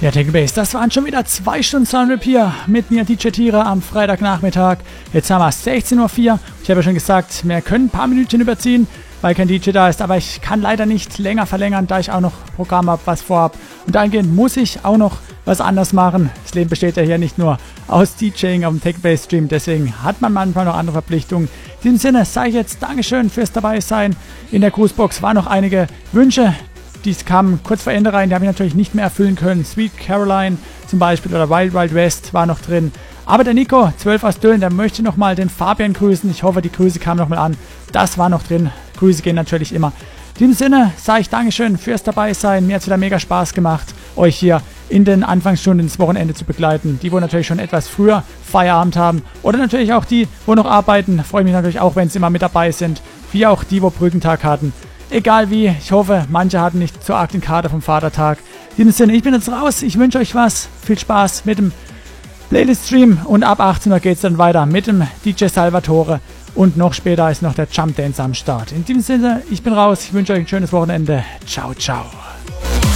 Ja, Techno Bass, das waren schon wieder 2 Stunden Soundtrip hier mit mir, DJ Tira, am Freitagnachmittag. Jetzt haben wir 16:04 Uhr. Ich habe ja schon gesagt, wir können ein paar Minuten überziehen, weil kein DJ da ist. Aber ich kann leider nicht länger verlängern, da ich auch noch Programm habe, was vorhab. Und dahingehend muss ich auch noch was anderes machen. Das Leben besteht ja hier nicht nur aus DJing auf dem Techno Bass Stream. Deswegen hat man manchmal noch andere Verpflichtungen. In diesem Sinne sage ich jetzt Dankeschön fürs Dabeisein. In der Grußbox waren noch einige Wünsche. Die kamen kurz vor Ende rein, die habe ich natürlich nicht mehr erfüllen können. Sweet Caroline zum Beispiel oder Wild Wild West war noch drin. Aber der Nico, 12 aus Dölln, der möchte nochmal den Fabian grüßen. Ich hoffe, die Grüße kamen nochmal an. Das war noch drin. Grüße gehen natürlich immer. In diesem Sinne sage ich Dankeschön fürs Dabeisein. Mir hat es wieder mega Spaß gemacht, euch hier in den Anfangsstunden ins Wochenende zu begleiten. Die, wo natürlich schon etwas früher Feierabend haben. Oder natürlich auch die, wo noch arbeiten. Freue mich natürlich auch, wenn sie immer mit dabei sind. Wie auch die, wo Brückentag hatten. Egal wie, ich hoffe, manche hatten nicht so arg den Kater vom Vatertag. In diesem Sinne, ich bin jetzt raus. Ich wünsche euch was. Viel Spaß mit dem Playlist-Stream. Und ab 18 Uhr geht es dann weiter mit dem DJ Salvatore. Und noch später ist noch der Jump Dance am Start. In diesem Sinne, ich bin raus. Ich wünsche euch ein schönes Wochenende. Ciao, ciao.